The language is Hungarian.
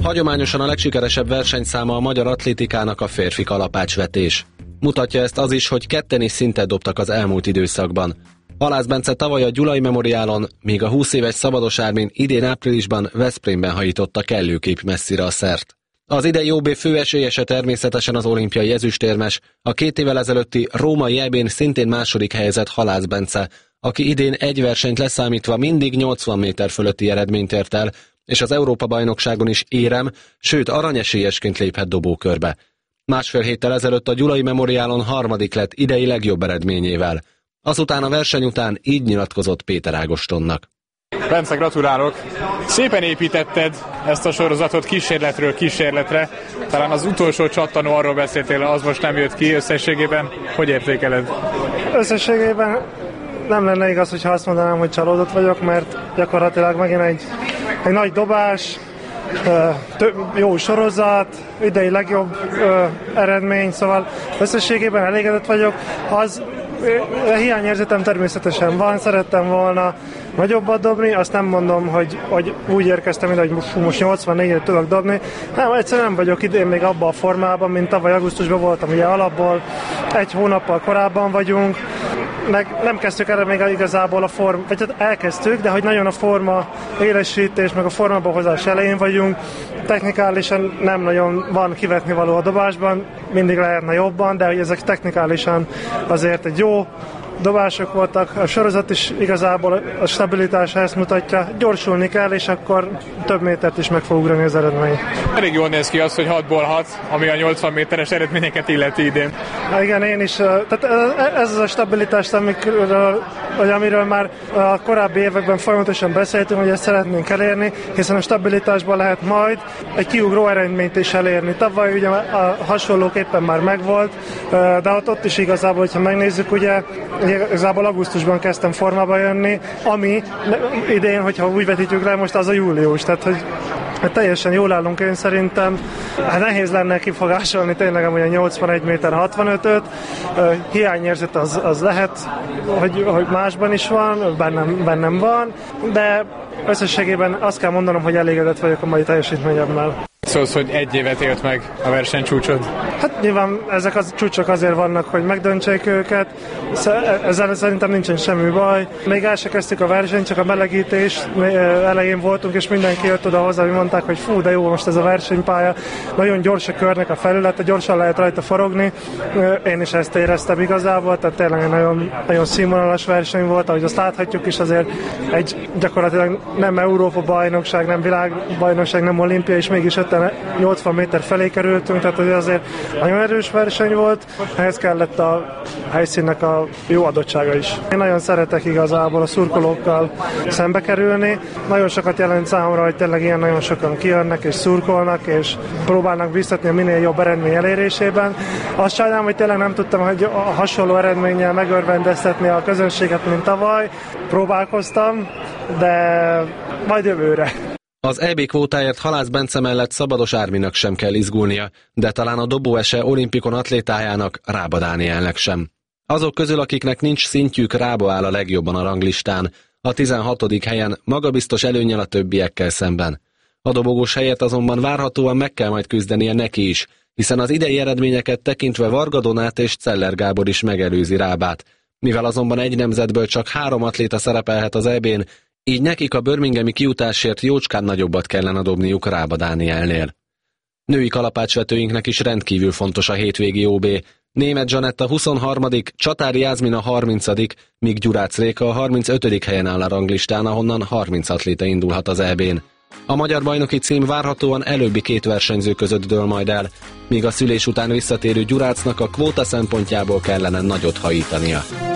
Hagyományosan a legsikeresebb versenyszáma a magyar atlétikának a férfi kalapácsvetés. Mutatja ezt az is, hogy ketten is szintet dobtak az elmúlt időszakban. Halász Bence tavaly a Gyulai Memoriálon, míg a 20 éves Szabados Ármin idén áprilisban Veszprémben hajította kellőképp messzire a szert. Az idei OB főesélyese természetesen az olimpiai ezüstérmes, a 2 évvel ezelőtti római EB-n szintén második helyezett Halász Bence, aki idén egy versenyt leszámítva mindig 80 méter fölötti eredményt ért el, és az Európa-bajnokságon is érem, sőt aranyesélyesként léphet dobókörbe. Másfél héttel ezelőtt a Gyulai Memoriálon harmadik lett idei legjobb eredményével. Azután a verseny után így nyilatkozott Péter Ágostonnak. Bence, gratulálok! Szépen építetted ezt a sorozatot kísérletről kísérletre. Talán az utolsó csattanó, arról beszéltél, az most nem jött ki összességében. Hogy értékeled? Összességében nem lenne igaz, hogyha azt mondanám, hogy csalódott vagyok, mert gyakorlatilag megint egy nagy dobás, jó sorozat, idei legjobb eredmény, szóval összességében elégedett vagyok. Hiányérzetem természetesen van, szerettem volna nagyobbat dobni, azt nem mondom, hogy úgy érkeztem ide, hogy most 84-et tudok dobni. Nem, egyszerűen nem vagyok idén még abban a formában, mint tavaly augusztusban voltam, ugye alapból egy hónappal korábban vagyunk, meg nem kezdtük erre még igazából a forma, vagy hát elkezdtük, de hogy nagyon a forma élesítés, meg a formába hozás elején vagyunk, technikálisan nem nagyon van kivetni való a dobásban, mindig lehetne jobban, de hogy ezek technikálisan azért egy jó dobások voltak, a sorozat is igazából a stabilitása ezt mutatja, gyorsulni kell, és akkor több métert is meg fog ugrani az eredmény. Elég jól néz ki az, hogy 6-ból 6, ami a 80 méteres eredményeket illeti idén. Igen, én is, tehát ez az a stabilitás, amiről már a korábbi években folyamatosan beszéltünk, hogy ezt szeretnénk elérni, hiszen a stabilitásban lehet majd egy kiugró eredményt is elérni. Tavaly ugye a hasonlóképpen már megvolt, de ott is igazából, hogyha megnézzük, ugye igazából augusztusban kezdtem formába jönni, ami idén, hogyha úgy vetítjük le, most az a július, tehát hogy teljesen jól állunk én szerintem. Nehéz lenne kifogásolni tényleg amúgy a 81 méter 65-öt. Hiányérzet az lehet, hogy másban is van, bennem van, de összességében azt kell mondanom, hogy elégedett vagyok a mai teljesítményemmel. Szólsz, hogy egy évet élt meg a versenycsúcsod? Hát nyilván ezek a csúcsok azért vannak, hogy megdöntsék őket. Ezzel szerintem nincsen semmi baj. Még el se kezdtük a versenyt, csak a melegítés elején voltunk, és mindenki jött oda hozzá, hogy mondták, hogy fú, de jó most ez a versenypálya. Nagyon gyors a körnek a felülete, gyorsan lehet rajta forogni. Én is ezt éreztem igazából, tehát tényleg egy nagyon, nagyon színvonalas verseny volt, ahogy azt láthatjuk is, azért egy gyakorlatilag nem Európa bajnokság, nem világbajnokság, nem olimpia, és mégis 80 méter felé kerültünk, tehát azért nagyon erős verseny volt, ehhez kellett a helyszínnek a jó adottsága is. Én nagyon szeretek igazából a szurkolókkal szembe kerülni, nagyon sokat jelent számomra, hogy tényleg ilyen nagyon sokan kijönnek és szurkolnak, és próbálnak biztatni a minél jobb eredmény elérésében. Azt sajnálom, hogy tényleg nem tudtam, hogy a hasonló eredménnyel megörvendeztetni a közönséget, mint tavaly. Próbálkoztam, de majd jövőre. Az EB kvótáért Halász Bence mellett Szabados Árminak sem kell izgulnia, de talán a dobóese olimpikon atlétájának, Rába Dánielnek sem. Azok közül, akiknek nincs szintjük, Rába áll a legjobban a ranglistán, a 16. helyen, magabiztos előnnyel a többiekkel szemben. A dobogós helyet azonban várhatóan meg kell majd küzdenie neki is, hiszen az idei eredményeket tekintve Varga Donát és Celler Gábor is megelőzi Rábát. Mivel azonban egy nemzetből csak 3 atléta szerepelhet az EB-n, így nekik a birminghami kijutásért jócskán nagyobbat kellene dobniuk Rába Dánielnél. Női kalapácsvetőinknek is rendkívül fontos a hétvégi OB. Németh Zsanetta 23., Csatári Jászmin a 30., míg Gyurác Réka a 35. helyen áll a ranglistán, ahonnan 30 atléta indulhat az EB-n. A magyar bajnoki cím várhatóan előbbi 2 versenyző között dől majd el, míg a szülés után visszatérő Gyurácnak a kvóta szempontjából kellene nagyot hajítania.